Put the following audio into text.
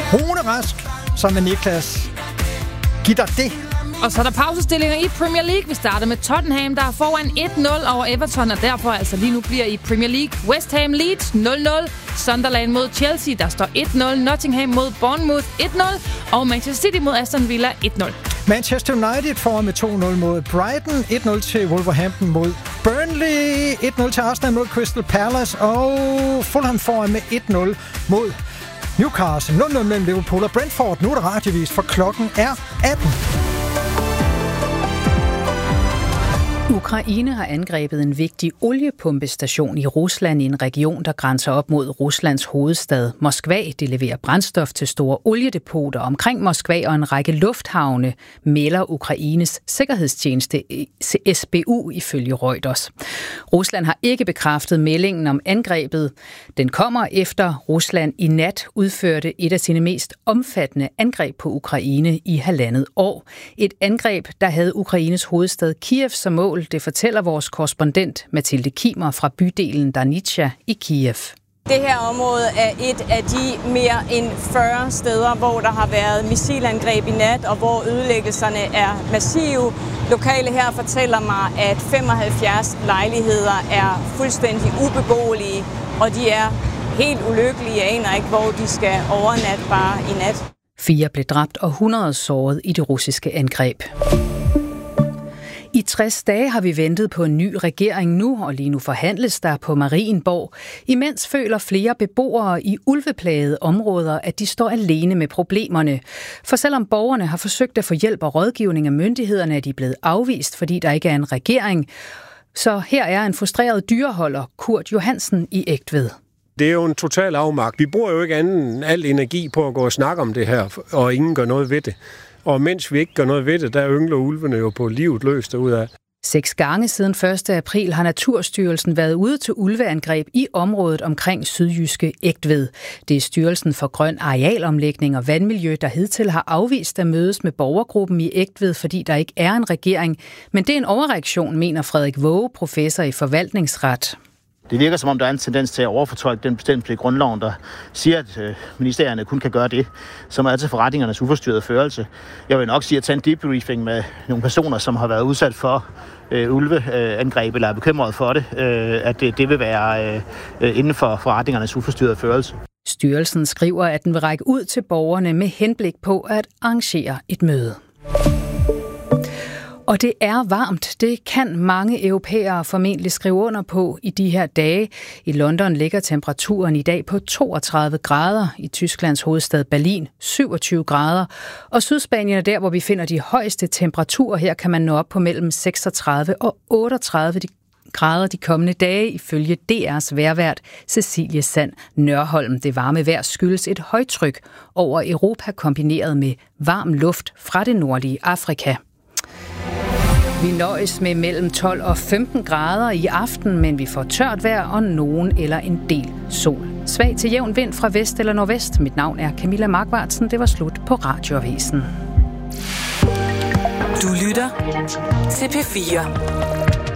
Rune Rask sammen med Niklas. Giv dig det. Og så er der pausestillinger i Premier League. Vi starter med Tottenham, der er foran 1-0 over Everton, og derfor altså lige nu bliver i Premier League. West Ham Leeds 0-0. Sunderland mod Chelsea, der står 1-0. Nottingham mod Bournemouth 1-0. Og Manchester City mod Aston Villa 1-0. Manchester United foran med 2-0 mod Brighton. 1-0 til Wolverhampton mod Burnley. 1-0 til Arsenal mod Crystal Palace. Og Fulham foran med 1-0 mod Newcastle. 0-0 mellem Liverpool og Brentford. Nu er der radiovis, for klokken er 18. Ukraine har angrebet en vigtig oliepumpestation i Rusland i en region, der grænser op mod Ruslands hovedstad Moskva. Det leverer brændstof til store oliedepoter omkring Moskva og en række lufthavne, melder Ukraines sikkerhedstjeneste SBU ifølge Reuters. Rusland har ikke bekræftet meldingen om angrebet. Den kommer efter Rusland i nat udførte et af sine mest omfattende angreb på Ukraine i 1,5 år. Et angreb, der havde Ukraines hovedstad Kiev som mål. Det fortæller vores korrespondent Mathilde Kimer fra bydelen Darnitsa i Kiev. Det her område er et af de mere end 40 steder, hvor der har været missilangreb i nat, og hvor ødelæggelserne er massive. Lokale her fortæller mig, at 75 lejligheder er fuldstændig ubeboelige, og de er helt ulykkelige. Jeg aner ikke, hvor de skal overnatte bare i nat. 4 blev dræbt og 100 såret i det russiske angreb. I 60 dage har vi ventet på en ny regering nu, og lige nu forhandles der på Marienborg. Imens føler flere beboere i ulveplagede områder, at de står alene med problemerne. For selvom borgerne har forsøgt at få hjælp og rådgivning af myndighederne, er de blevet afvist, fordi der ikke er en regering. Så her er en frustreret dyreholder, Kurt Johansen i Egtved. Det er jo en total afmagt. Vi bruger jo ikke anden end al energi på at gå og snakke om det her, og ingen gør noget ved det. Og mens vi ikke gør noget ved det, der yngler ulvene jo på livet løs derudad. 6 gange siden 1. april har Naturstyrelsen været ude til ulveangreb i området omkring sydjyske Egtved. Det er Styrelsen for Grøn Arealomlægning og Vandmiljø, der hidtil har afvist at mødes med borgergruppen i Egtved, fordi der ikke er en regering. Men det er en overreaktion, mener Frederik Våge, professor i forvaltningsret. Det virker som om, der er en tendens til at overfortolke den bestemmelse i grundloven, der siger, at ministerierne kun kan gøre det, som er til forretningernes uforstyrrede førelse. Jeg vil nok sige at tage en debriefing med nogle personer, som har været udsat for ulveangreb eller er bekymret for det, at det vil være inden for forretningernes uforstyrrede førelse. Styrelsen skriver, at den vil række ud til borgerne med henblik på at arrangere et møde. Og det er varmt. Det kan mange europæere formentlig skrive under på i de her dage. I London ligger temperaturen i dag på 32 grader. I Tysklands hovedstad Berlin 27 grader. Og Sydspanien er der, hvor vi finder de højeste temperaturer. Her kan man nå op på mellem 36 og 38 grader de kommende dage, ifølge DR's vejrvært Cecilie Sand Nørholm. Det varme vejr skyldes et højtryk over Europa kombineret med varm luft fra det nordlige Afrika. Vi nøjes med mellem 12 og 15 grader i aften, men vi får tørt vejr og nogen eller en del sol. Svag til jævn vind fra vest eller nordvest. Mit navn er Camilla Markvartsen. Det var slut på Radioavisen. Du lytter til P4.